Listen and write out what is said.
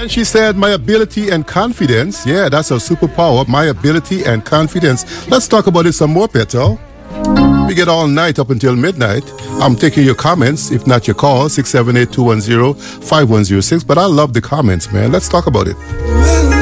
And she said, my ability and confidence. Yeah, that's her superpower. My ability and confidence. Let's talk about it some more, Petal. We get all night up until midnight. I'm taking your comments, if not your calls, 678-210-5106. But I love the comments, man. Let's talk about it.